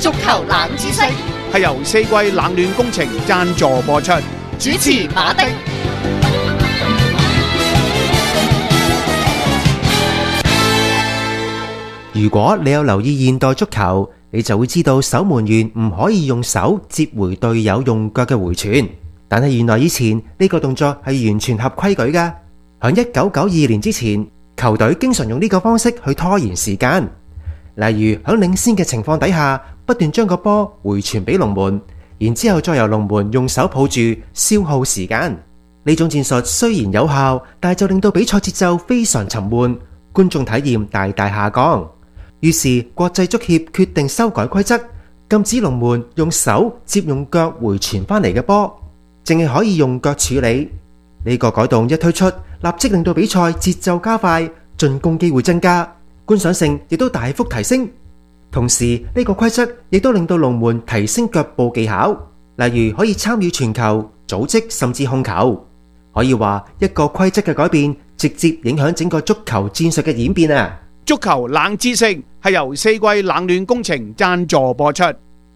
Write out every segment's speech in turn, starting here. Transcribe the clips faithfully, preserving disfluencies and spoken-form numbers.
足球冷知識係由四季冷暖工程贊助播出， 主持馬丁。 如果你有留意現代足球，你就會知道守門員唔可以用手接回隊友用腳嘅回傳，但係原來以前呢個動作係完全合規矩㗎。響一九九二年之前，球隊經常用呢個方式去拖延時間，例如響領先嘅情況底下，不斷將個波回傳俾龍門，然之後再由龍門用手抱住，消耗時間。呢種戰術雖然有效，但係就令到比賽節奏非常沉悶，觀眾體驗大大下降。於是國際足協決定修改規則，禁止龍門用手接用腳回傳返嚟嘅波，淨係可以用腳處理。呢個改動一推出，立即令到比賽節奏加快，進攻機會增加，觀賞性亦都大幅提升。同時呢個規則亦都令到龍門提升腳步技巧，例如可以參與傳球、組織甚至控球。可以話一個規則嘅改變，直接影響整個足球戰術嘅演變啊！ 足球冷知識係由四季冷暖工程贊助播出，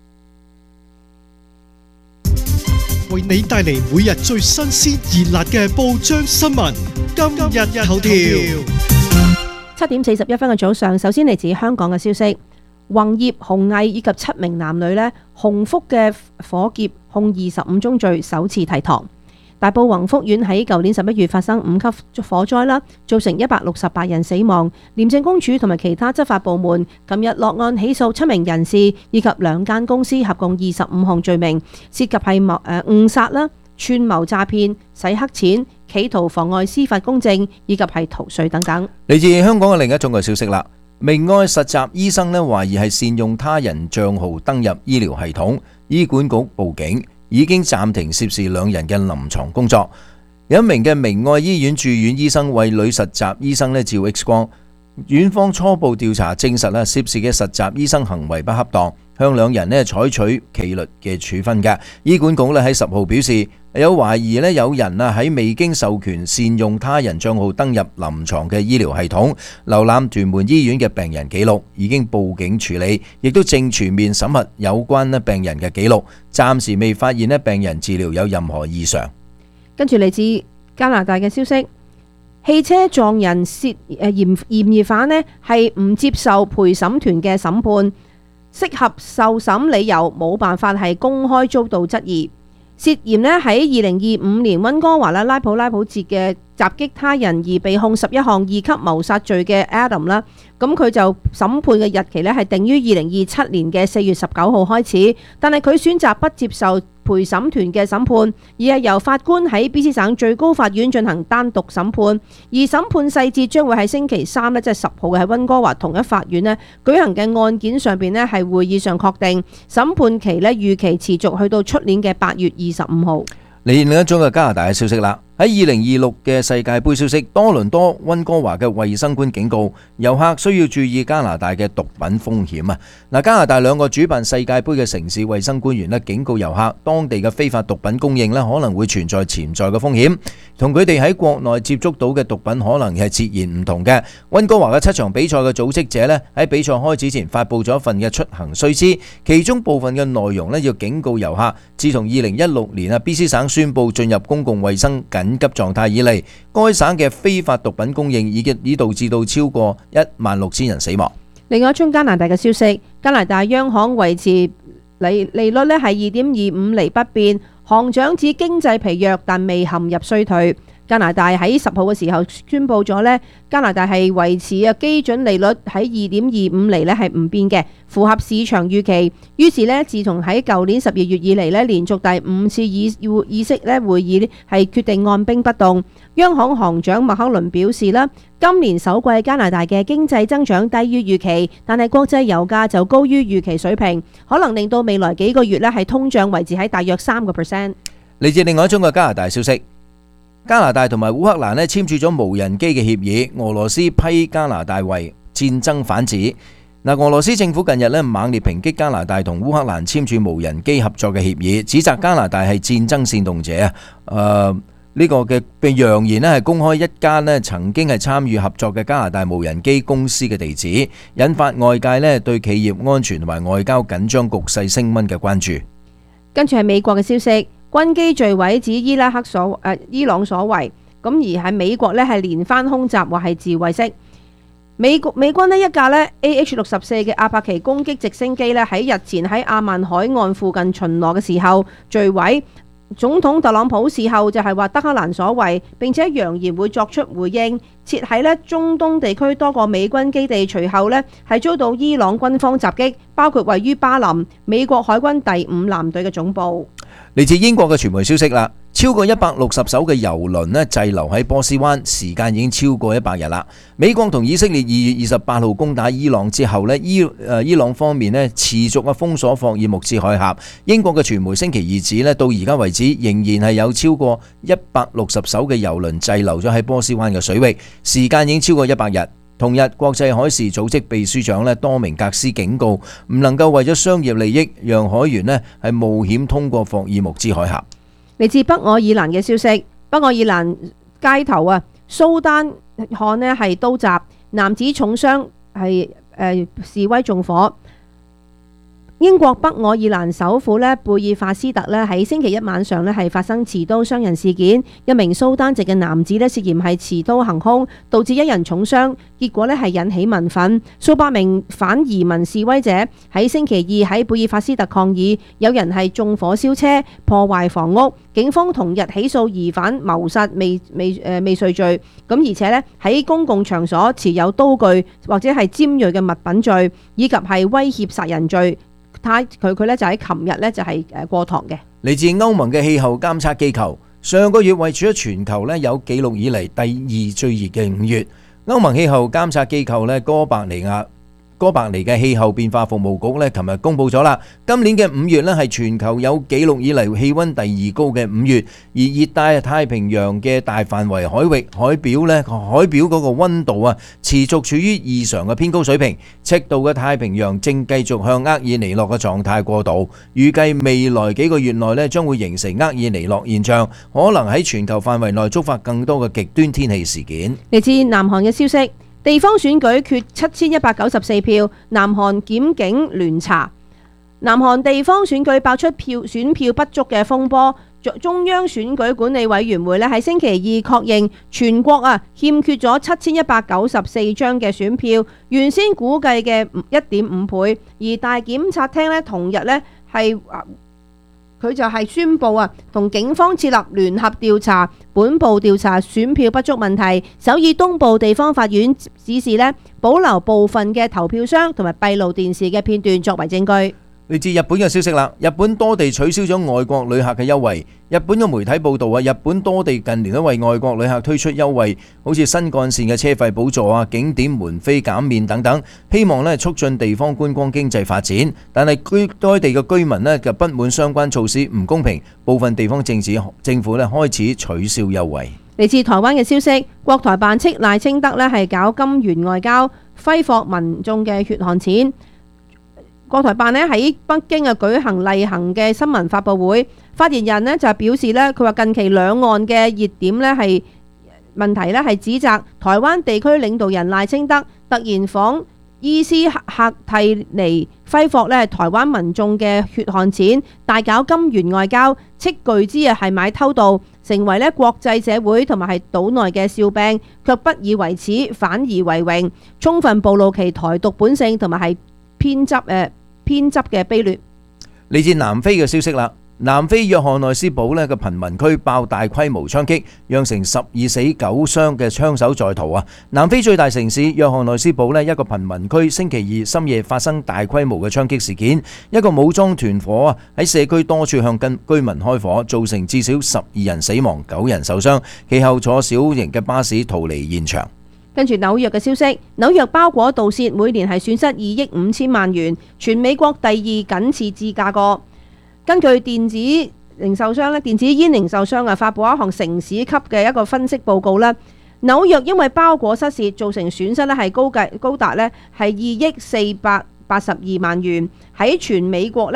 為你帶嚟每日最新鮮熱辣嘅報章新聞。今日頭條， 七點四十一分嘅早上，首先嚟自香港嘅消息，宏業、紅毅以及七名男女呢，鴻福嘅火劫控二十五宗罪，首次提堂。大埔宏福苑喺舊年十一月發生五級火災啦，造成一百六十八人死亡。廉政公署同埋其他執法部門琴日落案起訴七名人士以及兩間公司，合共二十五項罪名，涉及係謀誒誤殺啦、串謀詐騙、洗黑錢、企圖妨礙司法公正以及係逃稅等等。 嚟自香港嘅另一種嘅消息啦，明愛實習醫生呢懷疑係善用他人帳號登入醫療系統，醫管局報警。已經暫停涉事兩人嘅臨床工作。有一名嘅明愛醫院住院醫生為女實習醫生咧照 X 光，院方初步調查證實啦，涉事嘅實習醫生行為不恰當，向兩人咧採取紀律嘅處分嘅。醫管局咧喺十號表示，有懷疑咧有人啊喺未經授權善用他人帳號登入臨床嘅醫療系統，瀏覽屯門醫院嘅病人記錄，已經報警處理，亦都正全面審核有關咧病人嘅記錄，暫時未發現咧病人治療有任何異常。跟住嚟自加拿大嘅消息，汽車撞人涉誒嫌嫌疑犯呢係唔接受陪審團嘅審判，適合受審理由冇辦法係公開遭到質疑。涉嫌呢喺二零二五年溫哥華啦拉普拉普節嘅襲擊他人而被控十一項二級謀殺罪嘅 Adam 啦，咁佢就審判嘅日期呢係定於二零二七年嘅四月十九號開始，但係佢選擇不接受陪審團嘅審判，而係由法官喺 B C 省最高法院進行單獨審判，而審判細節將會喺星期三呢，即係十號嘅喺溫哥華同一法院呢舉行嘅案件上邊呢係會議上確定，審判期呢預期持續去到出年嘅八月二十五號。嚟另一種嘅加拿大嘅消息啦，喺二零二六嘅世界盃消息，多倫多溫哥華嘅衛生官警告遊客需要注意加拿大嘅毒品風險啊！嗱，加拿大兩個主辦世界盃嘅城市衛生官員咧警告遊客，當地嘅非法毒品供應咧可能會存在潛在嘅風險，同佢哋喺國內接觸到嘅毒品可能係截然唔同嘅。溫哥華嘅七場比賽嘅組織者咧喺比賽開始前發布咗一份嘅出行須知，其中部分嘅內容咧要警告遊客，自從二零一六年啊 B C 省宣布進入公共衛生緊急狀態以嚟，該省嘅非法毒品供應已經已導致到超過一萬六千人死亡。另外一宗加拿大嘅消息，加拿大央行維持利利率咧係二點二五厘不變，行長指經濟疲弱但未陷入衰退。加拿大喺十號嘅時候宣布咗呢，加拿大係維持啊基準利率喺二點二五厘呢係唔變嘅，符合市場預期。於是呢，自從喺舊年十二月以嚟呢，連續第五次議議息呢會議係決定按兵不動。央行行長麥克倫表示啦，今年首季加拿大嘅經濟增長低於預期，但係國際油價就高於預期水平，可能令到未來幾個月呢係通脹維持喺大約三個 percent。嚟自另外一宗嘅加拿大消息。加拿大同埋烏克蘭咧簽署咗無人機嘅協議，俄羅斯批加拿大為戰爭反指。嗱，俄羅斯政府近日咧猛烈抨擊加拿大同烏克蘭簽署無人機合作嘅協議，指責加拿大係戰爭煽動者啊。誒、呃， 呢個嘅被揚言咧係公開一間咧曾經係參與合作嘅加拿大無人機公司嘅地址，引發外界咧對企業安全同埋外交緊張局勢升溫嘅關注。 跟住係美國嘅消息，軍機墜毀指伊拉克所誒、呃、伊朗所為，咁而係美國咧係連番空襲或係自衛式。美國美軍呢一架咧 A H 六十四嘅阿帕奇攻擊直升機咧喺日前喺阿曼海岸附近巡邏嘅時候墜毀。總統特朗普事後就係話德黑蘭所為，並且揚言會作出回應。設喺咧中東地區多個美軍基地，隨後咧係遭到伊朗軍方襲擊，包括位於巴林美國海軍第五艦隊嘅總部。 嚟自英國嘅傳媒消息啦，超過一百六十艘嘅郵輪咧滯留喺波斯灣，時間已經超過一百日啦。美國同以色列二月二十八號攻打伊朗之後咧，伊誒伊朗方面咧持續嘅封鎖霍爾木茲海峽。英國嘅傳媒星期二指咧，到而家為止仍然係有超過一百六十艘嘅郵輪滯留咗喺波斯灣嘅水域，時間已經超過一百日。同日，國際海事組織秘書長咧多明格斯警告，唔能夠為咗商業利益，讓海員咧係冒險通過霍爾木茲海峽。 嚟自北愛爾蘭嘅消息，北愛爾蘭街頭啊，蘇丹漢咧係刀襲，男子重傷，係誒示威縱火。英國北愛爾蘭首府咧貝爾法斯特咧喺星期一晚上咧係發生持刀傷人事件，一名蘇丹籍嘅男子咧涉嫌係持刀行兇，導致一人重傷，結果咧係引起民憤。數百名反移民示威者喺星期二喺貝爾法斯特抗議，有人係縱火燒車、破壞房屋。警方同日起訴疑犯謀殺未未誒未遂罪，咁而且咧喺公共場所持有刀具或者係尖鋭嘅物品罪，以及係威脅殺人罪。佢佢咧就喺琴日咧就係誒過堂嘅。 嚟自歐盟嘅氣候監測機構，上個月位處咗全球咧有紀錄以嚟第二最熱嘅五月。歐盟氣候監測機構咧哥白尼亞哥白尼嘅氣候變化服務局咧，琴日公布咗啦，今年嘅五月咧係全球有紀錄以嚟氣溫第二高嘅五月，而熱帶太平洋嘅大範圍海域海表咧海表嗰個溫度啊，持續處於異常嘅偏高水平，赤道嘅太平洋正繼續向厄爾尼諾嘅狀態過渡，預計未來幾個月內咧將會形成厄爾尼諾現象，可能喺全球範圍內觸發更多嘅極端天氣事件。 嚟自南韓嘅消息。地方選舉缺七千一百九十四票，南韓檢警聯查。南韓地方選舉爆出票選票不足嘅風波，中央選舉管理委員會咧喺星期二確認全國啊欠缺咗七千一百九十四張嘅選票，原先估計嘅一點五倍。而大檢察廳咧同日咧係佢就係宣布啊，同警方設立聯合調查，本部調查選票不足問題。首爾東部地方法院指示呢，保留部分嘅投票箱同埋閉路電視嘅片段作為證據。 嚟自日本嘅消息啦，日本多地取消咗外國旅客嘅優惠。日本嘅媒體報道啊，日本多地近年都為外國旅客推出優惠，好似新幹線嘅車費補助啊、景點門飛減免等等，希望咧促進地方觀光經濟發展。但係居該地嘅居民咧就不滿相關措施唔公平，部分地方政治政府咧開始取消優惠。 嚟自台灣嘅消息，國台辦斥賴清德咧係搞金元外交，揮霍民眾嘅血汗錢。國台辦咧喺北京啊舉行例行嘅新聞發佈會，發言人咧就表示咧，佢話近期兩岸嘅熱點咧係問題咧係指責台灣地區領導人賴清德突然訪伊斯克蒂尼，揮霍咧台灣民眾嘅血汗錢，大搞金元外交，斥巨資啊係買偷渡，成為咧國際社會同埋係島內嘅笑柄，卻不以為恥，反而為榮，充分暴露其台獨本性同埋係偏執誒。偏執嘅卑劣。 嚟自南非嘅消息啦，南非約翰內斯堡呢個貧民區爆大規模槍擊，釀成十二死九傷嘅槍手在逃啊！南非最大城市約翰內斯堡呢一個貧民區星期二深夜發生大規模嘅槍擊事件，一個武裝團伙啊喺社區多處向跟居民開火，造成至少十二人死亡、九人受傷，其後坐小型嘅巴士逃離現場。 跟住紐約嘅消息，紐約包裹盜竊每年係損失二億五千萬元，全美國第二僅次芝加哥。根據電子零售商咧，電子煙零售商啊發布一項城市級嘅一個分析報告啦。紐約因為包裹失竊造成損失咧係高計高達咧係二億四百八十二萬元，喺全美國咧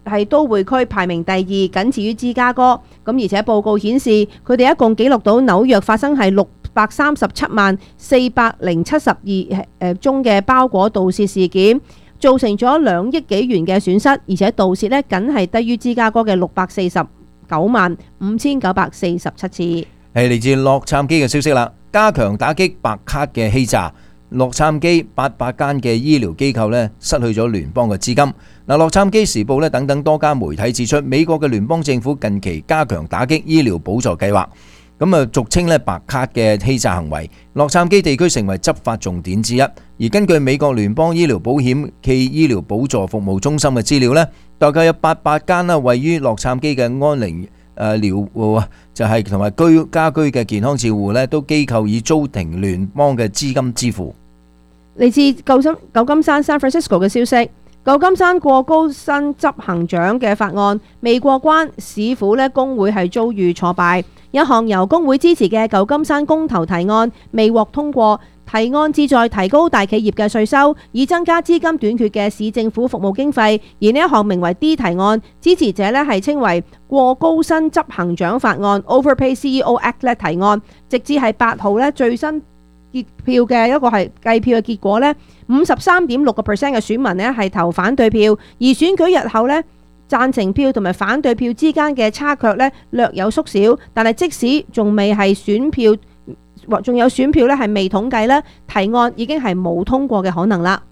係都會區排名第二，僅次於芝加哥。咁而且報告顯示，佢哋一共記錄到紐約發生係六百三十七萬四百零七十二誒宗嘅包裹盜竊事件，造成咗兩億幾元嘅損失，而且盜竊呢僅係低於芝加哥嘅六百四十九萬五千九百四十七次。 係嚟自洛杉磯嘅消息啦，加強打擊白卡嘅欺詐。洛杉磯八百間嘅醫療機構呢失去咗聯邦嘅資金。嗱，洛杉磯時報呢等等多家媒體指出，美國嘅聯邦政府近期加強打擊醫療補助計劃，咁啊俗稱呢白卡嘅欺詐行為。洛杉磯地區成為執法重點之一。而根據美國聯邦醫療保險暨醫療補助服務中心嘅資料呢，大概有八百間啦位於洛杉磯嘅安寧誒療護啊，就係同埋居家居嘅健康照護呢，都機構以租停聯邦嘅資金支付。 嚟自舊金舊金山 San Francisco 嘅消息，舊金山過高薪執行長嘅法案未過關，市府呢工會係遭遇挫敗。一項由工會支持嘅舊金山公投提案未獲通過。提案旨在提高大企業嘅稅收，以增加資金短缺嘅市政府服務經費。而呢一項名為 D 提案，支持者呢係稱為過高薪執行長法案 （Overpay C E O Act） 咧提案，直至係八號呢最新結票嘅一個係計票嘅結果呢，五十三點六個 percent 嘅選民呢係投反對票，而選舉日後呢，贊成票同埋反對票之間嘅差距呢略有縮小，但係即使仲未係選票。或仲有選票咧係未統計咧，提案已經係冇通過嘅可能啦。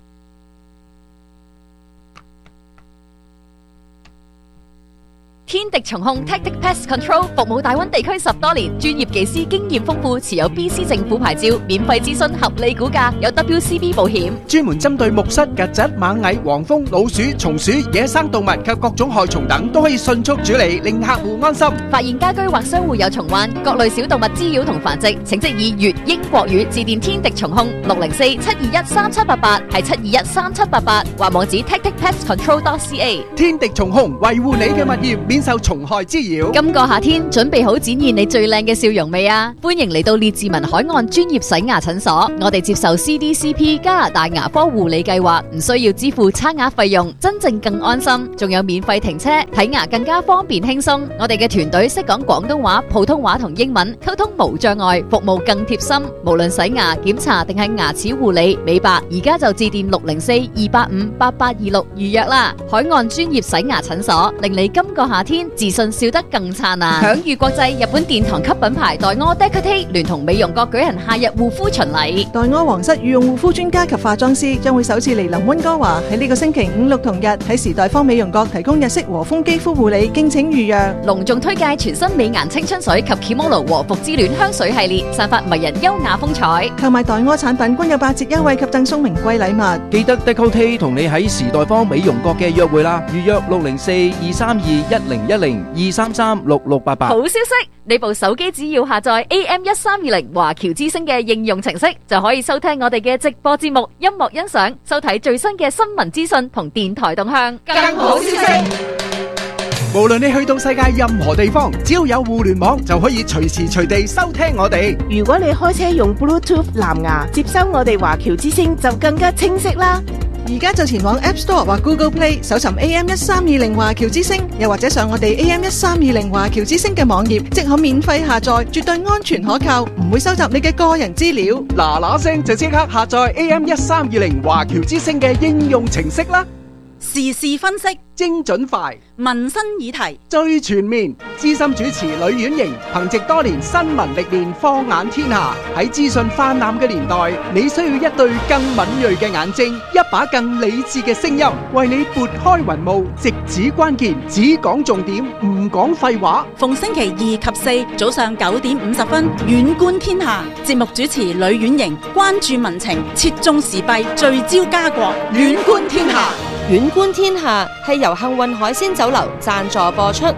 天敵蟲控 Tactic Pest Control 服務大灣地區十多年，專業技師經驗豐富，持有 B C 政府牌照，免費諮詢，合理估價，有 W C B 保險， 專門針對木蝨、曱甴、螞蟻、黃蜂、老鼠、松鼠、野生動物及各種害蟲等，都可以迅速處理，令客戶安心。 發現家居或商戶有蟲患，各類小動物滋擾同繁殖，請即以粵英國語致電天敵蟲控六零四七二一三七八八，係七二一三七八八，或網址 tactic pest control dot c a。 天敵蟲控維護你嘅物業，免受蟲害滋擾。 今個夏天準備好展現你最靚嘅笑容未啊？歡迎嚟到列治文海岸專業洗牙診所，我哋接受 C D C P 加拿大牙科護理計劃，唔需要支付差額費用，真正更安心，仲有免費停車，睇牙更加方便輕鬆。我哋嘅團隊識講廣東話、普通話同英文，溝通無障礙，服務更貼心。無論洗牙、檢查定係牙齒護理、美白，而家就致電六零四二八五八八二六預約啦。海岸專業洗牙診所，令你今個夏天自信笑得更燦爛。享譽國際日本殿堂級品牌黛柯 Decote 聯同美容閣舉行夏日護膚巡禮。 黛柯皇室御用護膚專家及化妝師將會首次嚟臨溫哥華，喺呢個星期五六同日喺時代坊美容閣提供日式和風肌膚護理，敬請預約。 隆重推介全新美顏青春水及 Kimono 和服之戀香水系列，散發迷人優雅風采。 購買黛柯產品均有八折優惠及贈送名貴禮物。 記得 Decote 同你喺時代坊美容閣嘅約會啦，預約六零四二三二一零一零二三三六六八八。 好消息，你部手機只要下載 A M 一三二零華僑之聲嘅應用程式，就可以收聽我哋嘅直播節目、音樂欣賞、收睇最新嘅新聞資訊同電台動向。更好消息， 無論你去到世界任何地方，只要有互聯網，就可以隨時隨地收聽我哋。 如果你開車用 Bluetooth 藍牙接收我哋華僑之聲，就更加清晰啦。 而家就前往 App Store 或 Google Play 搜尋 A M 一三二零華僑之聲，又或者上我哋 A M 一三二零華僑之聲嘅網頁，即可免費下載，絕對安全可靠，唔會收集你嘅個人資料。 嗱嗱聲就即刻下載 A M 一三二零華僑之聲嘅應用程式啦！ 時事分析， 精準快， 民生議題最全面。資深主持呂婉瑩憑藉多年新聞歷練，放眼天下。喺資訊泛濫嘅年代，你需要一對更敏銳嘅眼睛，一把更理智嘅聲音，為你撥開雲霧，直指關鍵，只講重點，唔講廢話。 逢星期二及四早上九點五十分，遠觀天下。節目主持呂婉瑩關注民情，切中時弊，聚焦家國，遠觀天下。 遠觀天下係由幸運海鮮酒樓贊助播出。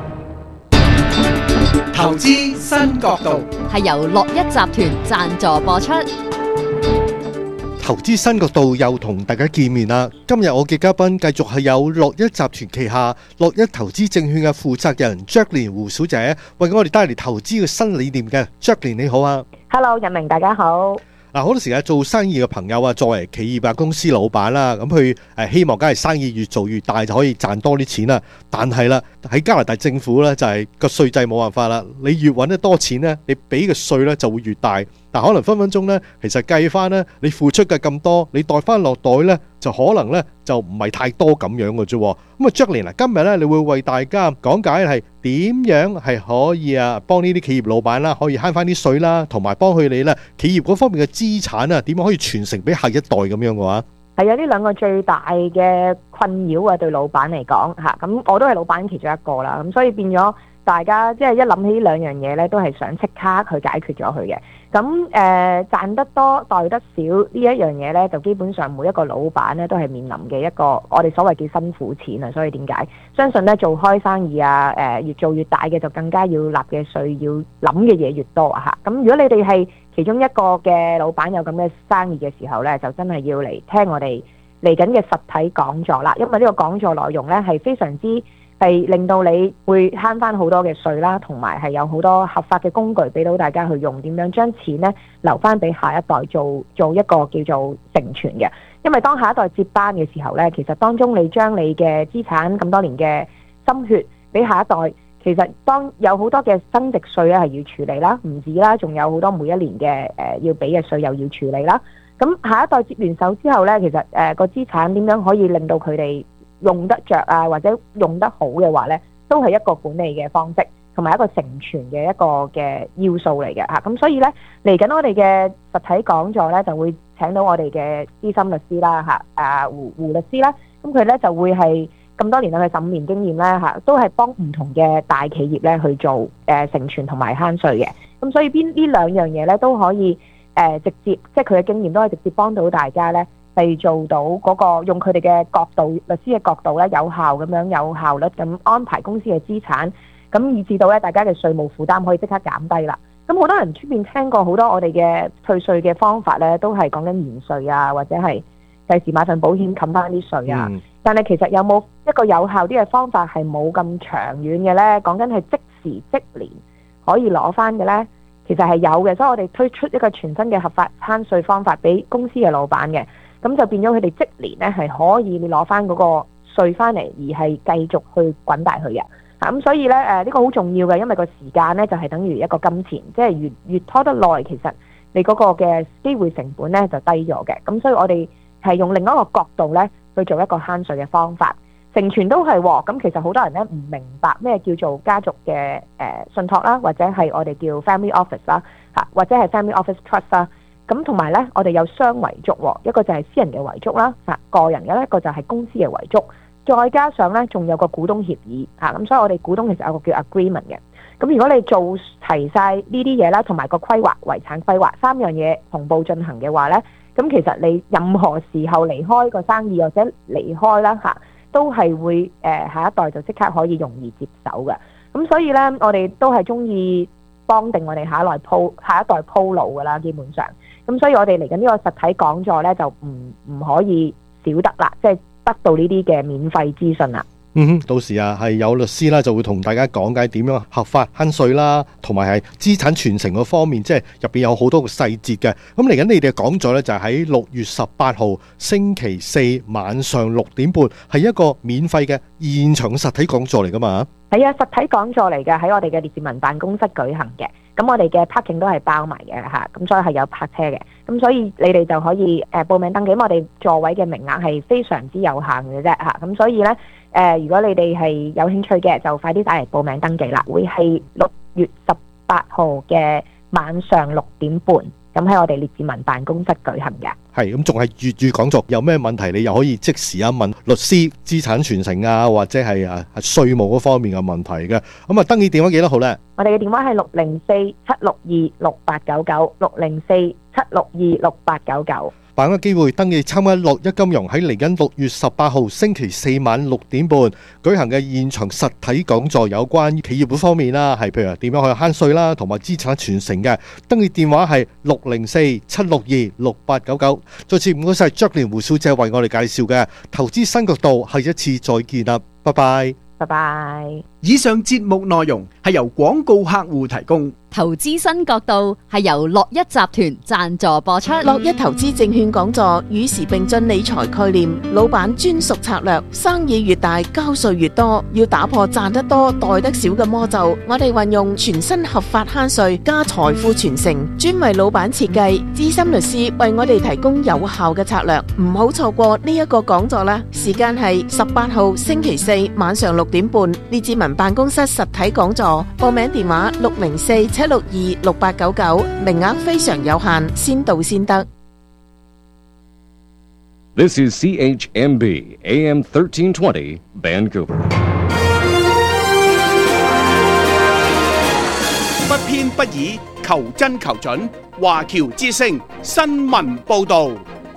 投資新角度係由樂一集團贊助播出。 投資新角度又同大家見面啦。今日我嘅嘉賓繼續係有樂一集團旗下樂一投資證券嘅負責人 Jacqueline 胡小姐，為我哋帶嚟投資嘅新理念嘅。Jacqueline 你好啊。 Hello， 人明大家好。 嗱，好多時啊，做生意嘅朋友啊，作為企業啊公司老闆啦，咁佢誒希望梗係生意越做越大就可以賺多啲錢啦。但係啦，喺加拿大政府咧就係個稅制冇辦法啦，你越揾得多錢咧，你俾嘅稅咧就會越大。但可能分分鐘咧，其實計翻咧，你付出嘅咁多，你袋翻落袋咧，就可能咧就唔係太多咁樣嘅啫。咁啊，Jacqueline啊，今日咧你會為大家講解係點樣係可以啊幫呢啲企業老闆啦，可以慳翻啲稅啦，同埋幫佢哋咧企業嗰方面嘅資產啊，點樣可以傳承俾下一代咁樣嘅話。 係啊，呢兩個最大嘅困擾啊，對老闆嚟講嚇，咁我都係老闆其中一個啦，咁所以變咗大家即係一諗起呢兩樣嘢咧，都係想即刻去解決咗佢嘅。咁誒、呃、賺得多袋得少呢一樣嘢咧，就基本上每一個老闆咧都係面臨嘅一個我哋所謂叫辛苦錢啊。所以點解相信咧做開生意啊，誒、呃、越做越大嘅就更加要納嘅稅，要諗嘅嘢越多啊嚇。咁如果你哋係其中一個嘅老闆有咁嘅生意嘅時候咧，就真係要嚟聽我哋嚟緊嘅實體講座啦。因為呢個講座內容咧係非常之係令到你會慳翻好多嘅稅啦，同埋係有好多合法嘅工具俾到大家去用，點樣將錢咧留翻俾下一代做做一個叫做承傳嘅。因為當下一代接班嘅時候咧，其實當中你將你嘅資產咁多年嘅心血俾下一代，其實當有好多嘅增值稅咧係要處理啦，唔止啦，仲有好多每一年嘅誒、呃、要俾嘅稅又要處理啦。咁下一代接完手之後咧，其實誒個、呃、資產點樣可以令到佢哋用得着啊，或者用得好嘅話咧，都係一個管理嘅方式，同埋一個承傳嘅一個嘅要素嚟嘅嚇。咁所以咧，嚟緊我哋嘅實體講座咧，就會請到我哋嘅資深律師啦嚇，啊胡胡律師啦。咁佢咧就會係咁多年啦，佢十五年經驗咧嚇，都係幫唔同嘅大企業咧去做誒承傳同埋慳稅嘅。咁所以邊呢兩樣嘢咧都可以誒、呃、直接，即係佢嘅經驗都可以直接幫到大家咧。係做到嗰個用佢哋嘅角度，律師嘅角度咧，有效咁樣有效率咁安排公司嘅資產，咁以至到咧大家嘅稅務負擔可以即刻減低啦。咁好多人出邊聽過好多我哋嘅退稅嘅方法咧，都係講緊延稅啊，或者係第時買份保險冚翻啲稅啊。嗯、但係其實有冇一個有效啲嘅方法係冇咁長遠嘅咧？講緊係即時即年可以攞翻嘅咧，其實係有嘅。所以我哋推出一個全新嘅合法慳稅方法俾公司嘅老闆嘅。咁就變咗佢哋即年咧係可以攞翻嗰個稅翻嚟，而係繼續去滾大佢嘅。咁、啊、所以咧誒呢個好重要嘅，因為個時間咧就係、是、等於一個金錢，即係越越拖得耐，其實你嗰個嘅機會成本咧就低咗嘅。咁所以我哋係用另一個角度咧去做一個慳稅嘅方法。承傳都係喎，咁其實好多人咧唔明白咩叫做家族嘅誒、呃、信託啦，或者係我哋叫 family office 啦，嚇或者係 family office trust 啦。咁同埋咧，我哋有雙遺囑喎，一個就係私人嘅遺囑啦，嚇個人嘅一個就係公司嘅遺囑，再加上咧仲有個股東協議嚇，咁所以我哋股東其實有個叫 agreement 嘅。咁如果你做齊晒呢啲嘢啦，同埋個規劃遺產規劃三樣嘢同步進行嘅話咧，咁其實你任何時候離開個生意或者離開啦嚇，都係會誒、呃、下一代就即刻可以容易接手嘅。咁所以咧，我哋都係中意幫定我哋下一代鋪下一代鋪路噶啦，基本上。咁所以我哋嚟緊呢個實體講座咧，就唔唔可以少得啦，即係得到呢啲嘅免費資訊啦。 嗯哼，到時啊係有律師啦，就會同大家講解點樣合法慳稅啦，同埋係資產傳承嗰方面，即係入邊有好多個細節嘅。咁嚟緊你哋嘅講座咧，就係喺六月十八號星期四晚上六點半，係一個免費嘅現場實體講座嚟噶嘛？ 係啊，實體講座嚟嘅，喺我哋嘅列治文辦公室舉行嘅。咁我哋嘅 parking 都係包埋嘅嚇，咁所以係有泊車嘅。咁所以你哋就可以誒報名登記，我哋座位嘅名額係非常之有限嘅啫嚇。咁所以咧誒，如果你哋係有興趣嘅，就快啲打嚟報名登記啦。會係六月十八號嘅晚上六點半，咁喺我哋列治文辦公室舉行嘅。 係咁，仲係粵語講座，有咩問題你又可以即時啊問律師資產傳承啊，或者係啊稅務嗰方面嘅問題嘅。咁啊，登記電話幾多號呢？ 我哋嘅電話係六零四七六二六八九九，六零四七六二六八九九。 把握機會登記參加樂一金融喺嚟緊六月十八號星期四晚六點半舉行嘅現場實體講座，有關於企業嗰方面啦，係譬如點樣去慳稅啦，同埋資產傳承嘅。登記電話係六零四七六二六八九九。再次唔該晒 Jacqueline 胡小姐為我哋介紹嘅投資新角度，下一次再見啦，拜拜， 拜拜。 以上節目內容係係由廣告客戶提供。 投資新角度係由樂一集團贊助播出。 樂一投資證券講座與時並進理財概念，老闆專屬策略，生意越大交稅越多，要打破賺得多袋得少嘅魔咒。我哋運用全新合法慳稅加財富傳承，專為老闆設計，資深律師為我哋提供有效嘅策略。唔好錯過呢一個講座啦！時間係十八號星期四晚上六點半，列治文辦公室實體講座。報名電話六零四七六二六八九九，名額非常有限，先到先得。 This is C H M B A M thirteen twenty Vancouver。 不偏不倚，求真求準。華僑之聲新聞報導。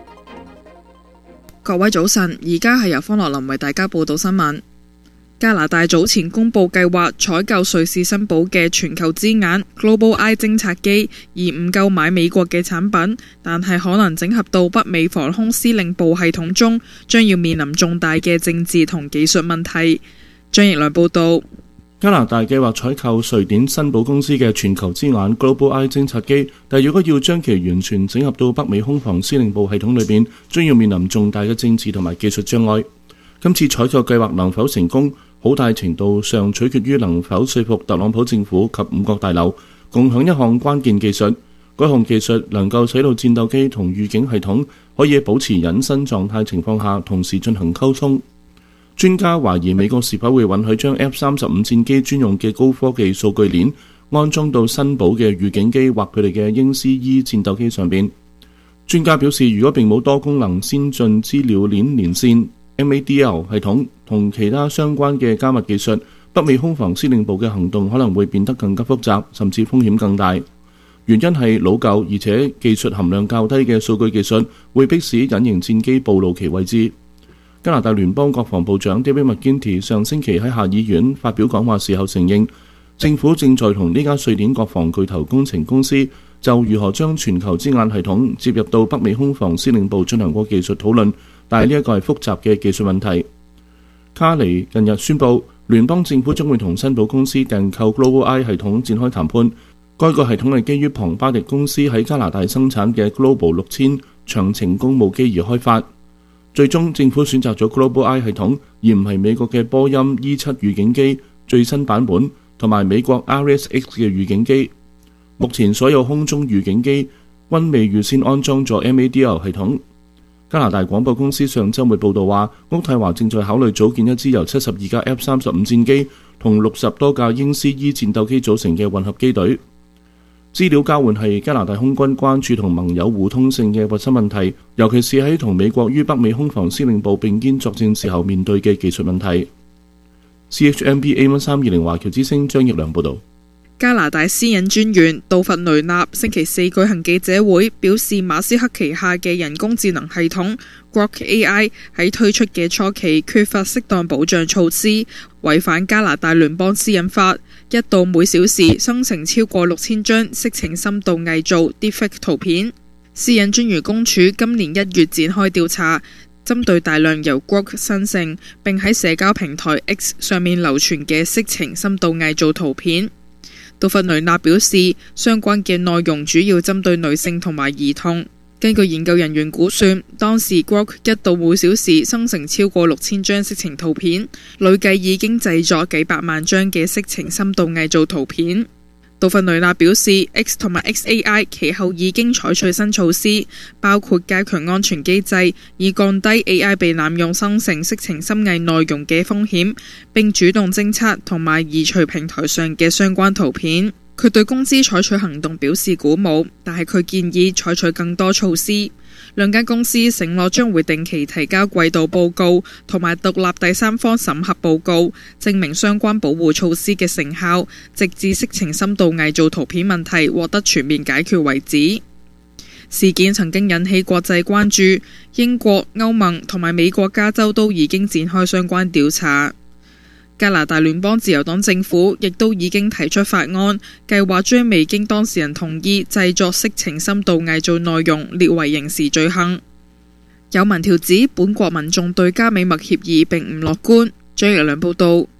各位早晨，而家係由方樂林為大家報道新聞。加拿大早前公布計劃採購瑞士新寶嘅全球之眼 Global Eye 偵察機，而唔購買美國嘅產品，但係可能整合到北美防空司令部系統中，將要面臨重大嘅政治同技術問題。張奕良報道。 加拿大計劃採購瑞典新寶公司嘅全球之眼 Global Eye 偵察機，但如果要將其完全整合到北美空防司令部系統裏邊，將要面臨重大嘅政治同埋技術障礙。今次採購計劃能否成功，好大程度上取決於能否說服特朗普政府及五角大樓共享一項關鍵技術。該項技術能夠使到戰鬥機同預警系統可以保持隱身狀態情況下同時進行溝通。專家懷疑美國是否會允許將 F 三十五戰機專用嘅高科技數據鏈安裝到新寶嘅預警機或佢哋嘅英斯伊戰鬥機上邊。專家表示，如果並冇多功能先進資料鏈連線 M A D L 系統同其他相關嘅加密技術，北美空防司令部嘅行動可能會變得更加複雜，甚至風險更大。原因係老舊而且技術含量較低嘅數據技術會迫使隱形戰機暴露其位置。加拿大聯邦國防部長 David McGuinty 上星期喺下議院發表講話時候承認，政府正在同呢家瑞典國防巨頭工程公司就如何將全球之眼系統接入到北美空防司令部進行過技術討論，但係呢一個係複雜嘅技術問題。卡尼近日宣布，聯邦政府將會同新寶公司訂購 Global Eye 系統展開談判。該個系統係基於龐巴迪公司喺加拿大生產嘅 Global 六千長程公務機而開發。最終政府選擇咗 Global Eye 系統，而唔係美國嘅波音 E 七預警機最新版本同埋美國 R S X 嘅預警機。目前所有空中預警機均未預先安裝咗 M A D L 系統。加拿大廣播公司上週末報道話，渥太華正在考慮組建一支由七十二架 F 三十五戰機同六十多架英斯伊戰鬥機組成嘅混合機隊。資料交換係加拿大空軍關注同盟友互通性嘅核心問題，尤其是喺同美國於北美空防司令部並肩作戰時候面對嘅技術問題。C H M B A 一三二零華僑之聲張奕良報導。 加拿大私隱專員杜弗雷納星期四舉行記者會，表示馬斯克旗下嘅人工智能系統 Grok A I 喺推出嘅初期缺乏適當保障措施，違反加拿大聯邦私隱法，一度每小時生成超過六千張色情深度偽造 Deepfake 圖片。私隱專員公署今年一月展開調查，針對大量由 Grok 生成並喺社交平台 X 上面流傳嘅色情深度偽造圖片。杜弗雷納表示，相關嘅內容主要針對女性同埋兒童。根據研究人員估算，當時 Grok 一度每小時生成超過六千張色情圖片，累計已經製作幾百萬張嘅色情深度偽造圖片。杜弗雷納表示 ，X 同埋 X A I 其後已經採取新措施，包括加強安全機制，以降低 A I 被濫用生成色情深偽內容嘅風險，並主動偵測同埋移除平台上嘅相關圖片。佢對公司採取行動表示鼓舞，但係佢建議採取更多措施。兩間公司承諾將會定期提交季度報告同埋獨立第三方審核報告，證明相關保護措施嘅成效，直至色情深度偽造圖片問題獲得全面解決為止。事件曾經引起國際關注，英國、歐盟同埋美國加州都已經展開相關調查。加拿大聯邦自由黨政府亦都已經提出法案，計劃將未經當事人同意製作色情深度偽造內容列為刑事罪行。有民調指本國民眾對加美墨協議並唔樂觀。張奕良報道。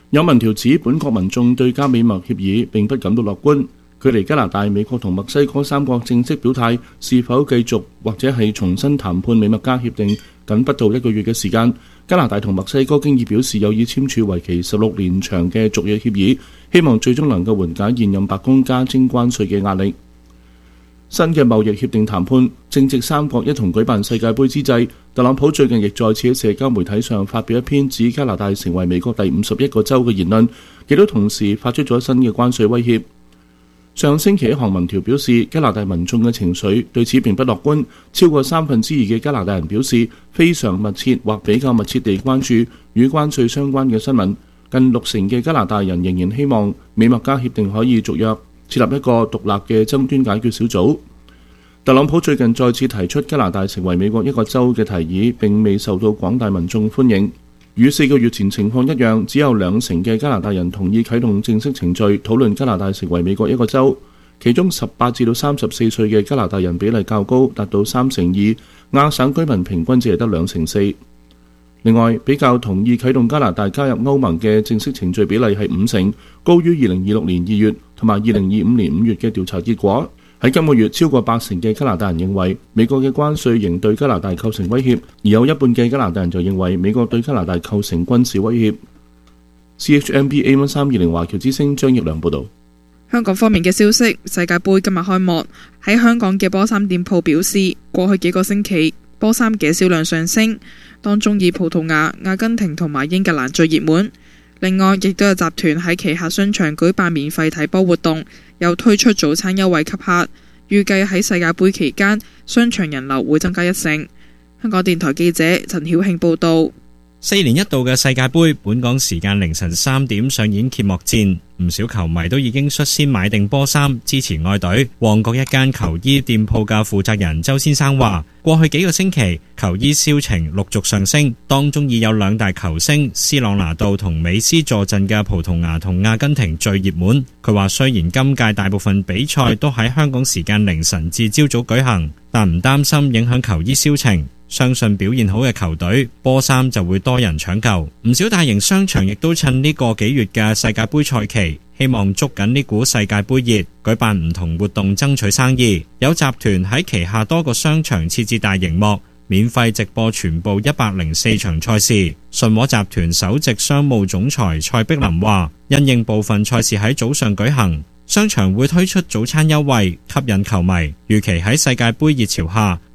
有民調指本國民眾對加美墨協議並不感到樂觀。距離加拿大、美國同墨西哥三國正式表態是否繼續或者係重新談判美墨加協定，僅不到一個月嘅時間。加拿大同墨西哥經已表示有意簽署為期十六年長嘅續約協議，希望最終能夠緩解現任白宮加徵關稅嘅壓力。新嘅貿易協定談判正值三國一同舉辦世界盃之際，特朗普最近亦再次喺社交媒體上發表一篇指加拿大成為美國第五十一個州嘅言論，亦都同時發出咗新嘅關稅威脅。上星期一項民調表示，加拿大民眾嘅情緒對此並不樂觀，超過三分之二嘅加拿大人表示非常密切或比較密切地關注與關稅相關嘅新聞。近六成嘅加拿大人仍然希望美墨加協定可以續約，設立一個獨立嘅爭端解決小組。特朗普最近再次提出加拿大成為美國一個州嘅提議，並未受到廣大民眾歡迎。與四個月前情況一樣，只有兩成嘅加拿大人同意啟動正式程序討論加拿大成為美國一個州，其中十八至到三十四歲嘅加拿大人比例較高，達到三成二，亞省居民平均只係得兩成四。另外，比較同意啟動加拿大加入歐盟嘅正式程序比例係五成，高於二零二六年二月同埋二零二五年五月嘅調查結果。喺今個月，超過八成嘅加拿大人認為美國嘅關稅仍對加拿大構成威脅，而有一半嘅加拿大人就認為美國對加拿大構成軍事威脅。C H M B A 一三二零華僑之聲張益良報導。 香港方面嘅消息，世界盃今日開幕。喺香港嘅波衫店鋪表示，過去幾個星期波衫嘅銷量上升，當中以葡萄牙、阿根廷同埋英格蘭最熱門。另外，亦都有集團喺旗下商場舉辦免費睇波活動，又推出早餐優惠給客。預計喺世界盃期間，商場人流會增加一成。香港電台記者陳曉慶報導。 四年一度嘅世界盃，本港時間凌晨三點上演揭幕戰，唔少球迷都已經率先買定波衫支持愛隊。旺角一間球衣店鋪嘅負責人周先生話，過去幾個星期球衣銷情陸續上升，當中已有兩大球星斯朗拿度同美斯坐鎮嘅葡萄牙同阿根廷最熱門。佢話雖然今屆大部分比賽都喺香港時間凌晨至朝早舉行，但唔擔心影響球衣銷情。相信表現好嘅球隊波衫就會多人搶購，唔少大型商場亦都趁呢個幾月嘅世界盃賽期，希望捉緊呢股世界盃熱，舉辦唔同活動爭取生意。有集團喺旗下多個商場設置大螢幕，免費直播全部一百零四場賽事。信和集團首席商務總裁蔡碧林話，因應部分賽事喺早上舉行，商場會推出早餐優惠，吸引球迷。預期喺世界盃熱潮下，